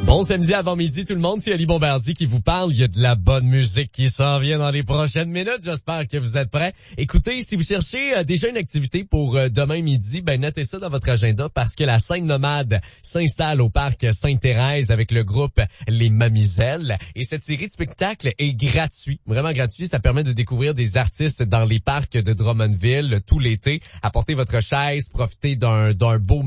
Bon samedi avant-midi tout le monde, c'est Ali Bombardier qui vous parle. Il y a de la bonne musique qui s'en vient dans les prochaines minutes. J'espère que vous êtes prêts. Écoutez, si vous cherchez déjà une activité pour demain midi, notez ça dans votre agenda parce que la scène nomade s'installe au parc Sainte-Thérèse avec le groupe Les Mamiselles. Et cette série de spectacles est gratuite, vraiment gratuit. Ça permet de découvrir des artistes dans les parcs de Drummondville tout l'été. Apportez votre chaise, profitez d'un beau